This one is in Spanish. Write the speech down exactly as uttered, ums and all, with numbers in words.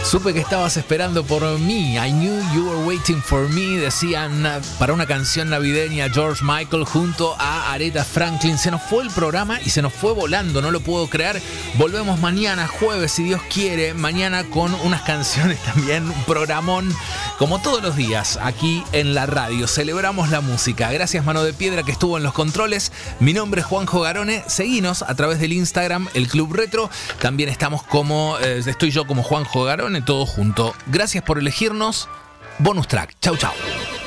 Supe que estabas esperando por mí. I knew you were waiting for me, decían para una canción navideña George Michael junto a Aretha Franklin. Se nos fue el programa y se nos fue volando, no lo puedo creer. Volvemos mañana, jueves, si Dios quiere. Mañana con unas canciones también, un programón como todos los días aquí en la radio. Celebramos la música. Gracias Mano de Piedra que estuvo en los controles. Mi nombre es Juanjo Garone. Seguinos a través del Instagram, el Club Retro. También estamos como, eh, estoy yo como Juanjo Garone, todo junto. Gracias por elegirnos. Bonus track. Chau, chau.